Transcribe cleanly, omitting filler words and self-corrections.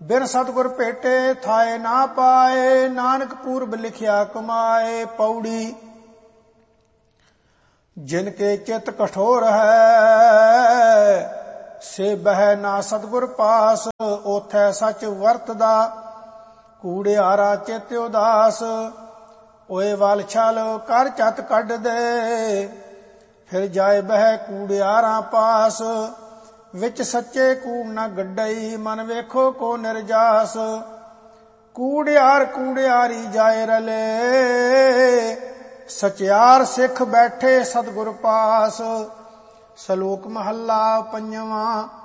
ਬਿਨ ਸਤਿਗੁਰ ਭੇਟੇ ਥਾਏ ਨਾ ਪਾਏ, ਨਾਨਕ ਪੂਰਬ ਲਿਖਿਆ ਕਮਾਏ। ਪੌੜੀ ਜਿਨ ਕੇ ਚਿਤ ਕਠੋਰ ਹੈ, ਸੇ ਬਹਿ ਨਾ ਸਤਿਗੁਰ ਪਾਸ। ਓਥੈ ਸੱਚ ਵਰਤਦਾ, ਕੂੜਿਆਰਾ ਚਿਤ ਉਦਾਸ। ਓਏ ਵਲ ਛਲ ਕਰ ਚਤ ਕੱਢ ਦੇ, ਫਿਰ ਜਾਏ ਬਹਿ ਕੂੜਿਆਰਾਂ ਪਾਸ। ਵਿੱਚ ਸੱਚੇ ਕੂੜ ਨਾ ਗੱਡਈ, ਮਨ ਵੇਖੋ ਕੋ ਨਿਰਜਾਸ। ਕੂੜਿਆਰ ਕੂੜਿਆਰੀ ਜਾਏ ਰਲੇ, ਸਚਿਆਰ ਸਿੱਖ ਬੈਠੇ ਸਤਿਗੁਰ ਪਾਸ। ਸ਼ਲੋਕ ਮਹੱਲਾ ਪੰਜਵਾਂ।